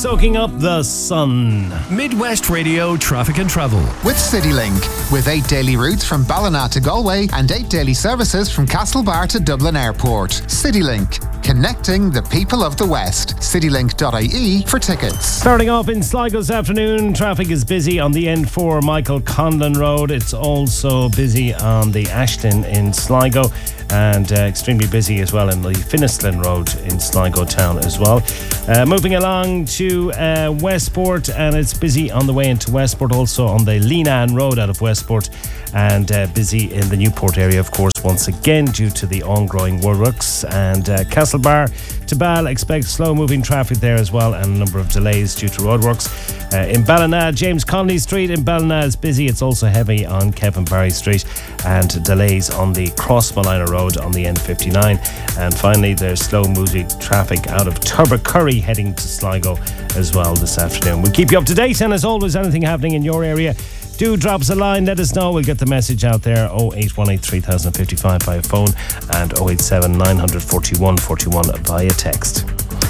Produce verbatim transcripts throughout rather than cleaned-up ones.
soaking up the sun. Midwest Radio Traffic and Travel. With CityLink. With eight daily routes from Ballina to Galway and eight daily services from Castlebar to Dublin Airport. CityLink. Connecting the people of the West. citylink dot I E for tickets. Starting off in Sligo this afternoon, traffic is busy on the N four Michael Conlon Road. It's also busy on the Ashton in Sligo, and uh, extremely busy as well in the Finnislin Road in Sligo town as well. Uh, moving along to uh, Westport, and it's busy on the way into Westport, also on the Leenan Road out of Westport, and uh, busy in the Newport area, of course, once again due to the ongoing works. And uh, Castlebar to Ball, expect slow-moving traffic there as well, and a number of delays due to roadworks. Uh, in Ballina, James Connolly Street in Ballina is busy. It's also heavy on Kevin Barry Street, and delays on the Crossmolina Road on the N fifty-nine. And finally, there's slow-moving traffic out of Turbacurry heading to Sligo as well this afternoon. We'll keep you up to date, and as always, anything happening in your area, do drop us a line, let us know. We'll get the message out there. oh eight one eight, three thousand fifty-five via phone, and oh eight seven, nine forty-one, forty-one via text.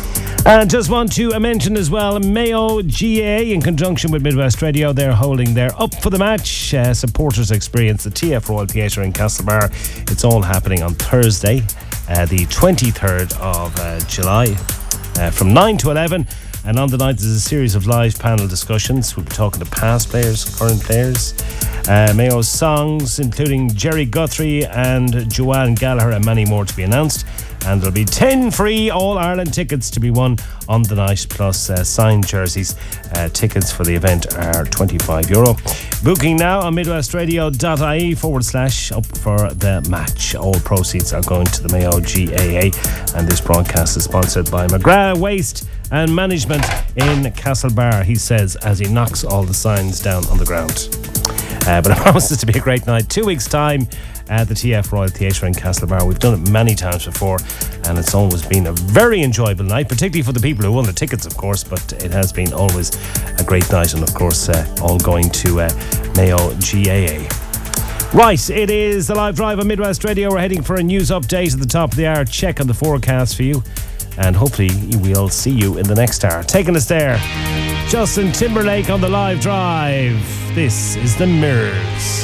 And just want to mention as well, Mayo G A in conjunction with Midwest Radio, they're holding their Up for the Match uh, supporters experience, the T F Royal Theatre in Castlebar. It's all happening on Thursday, uh, the twenty-third of uh, July, uh, from nine to eleven. And on the night, there's a series of live panel discussions. We'll be talking to past players, current players, uh, Mayo's songs, including Jerry Guthrie and Joanne Gallagher, and many more to be announced. And there'll be ten free All-Ireland tickets to be won on the night, plus uh, signed jerseys. Uh, tickets for the event are twenty-five euro. Booking now on midwestradio.ie forward slash up for the match. All proceeds are going to the Mayo G A A. And this broadcast is sponsored by McGrath Waste and Management in Castlebar, he says, as he knocks all the signs down on the ground. Uh, but it promises to be a great night. Two weeks' time at the T F Royal Theatre in Castlebar. We've done it many times before, and it's always been a very enjoyable night, particularly for the people who won the tickets, of course, but it has been always a great night, and of course, uh, all going to uh, Mayo G A A. Right, it is the live drive on Midwest Radio. We're heading for a news update at the top of the hour. Check on the forecast for you, and hopefully we'll see you in the next hour. Taking us there, Justin Timberlake on the live drive. This is The Mirrors.